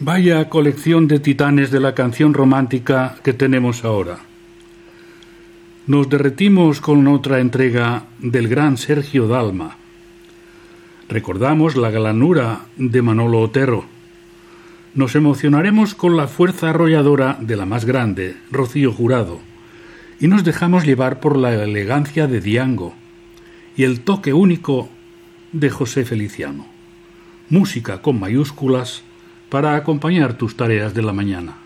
Vaya colección de titanes de la canción romántica que tenemos ahora. Nos derretimos con otra entrega del gran Sergio Dalma. Recordamos la galanura de Manolo Otero. Nos emocionaremos con la fuerza arrolladora de la más grande, Rocío Jurado, y nos dejamos llevar por la elegancia de Diango y el toque único de José Feliciano. Música con mayúsculas para acompañar tus tareas de la mañana.